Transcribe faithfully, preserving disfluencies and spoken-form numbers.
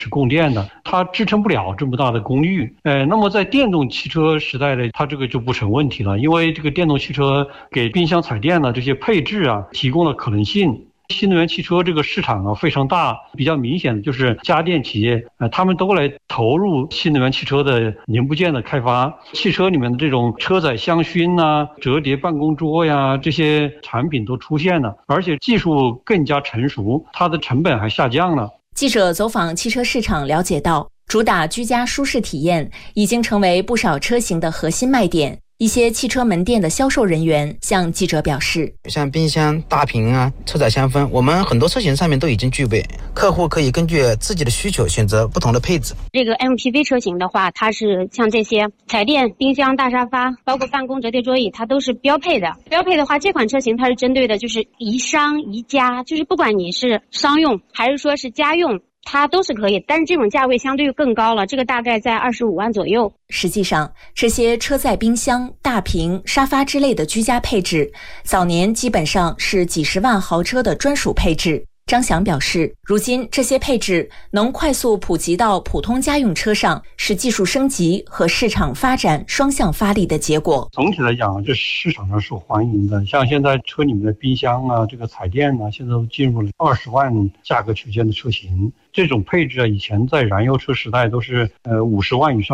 是供电的，它支撑不了这么大的功率。呃，那么在电动汽车时代呢，它这个就不成问题了，因为这个电动汽车给冰箱、彩电呢这些配置啊提供了可能性。新能源汽车这个市场啊非常大，比较明显的就是家电企业，呃，他们都来投入新能源汽车的零部件的开发。汽车里面的这种车载香薰呐、折叠办公桌呀，这些产品都出现了，而且技术更加成熟，它的成本还下降了。 记者走访汽车市场了解到，主打居家舒适体验已经成为不少车型的核心卖点。一些汽车门店的销售人员向记者表示， 像冰箱、大屏啊、车载香氛，我们很多车型上面都已经具备，客户可以根据自己的需求选择不同的配置。 这个 M P V 车型的话，它是像这些彩电、冰箱、大沙发，包括办公折叠桌椅，它都是标配的。标配的话，这款车型它是针对的就是宜商宜家，就是不管你是商用还是说是家用，它都是可以，但是这种价位相对更高了，这个大概在二十五万左右。 实际上，这些车载冰箱、大屏、沙发之类的居家配置，早年基本上是几十万豪车的专属配置。张翔表示，如今这些配置能快速普及到普通家用车上，是技术升级和市场发展双向发力的结果。 总体来讲，这市场上受欢迎的，像现在车里面的冰箱啊、这个彩电啊，现在都进入了二十万价格区间的车型。这种配置啊，以前在燃油车时代都是呃五十万以上。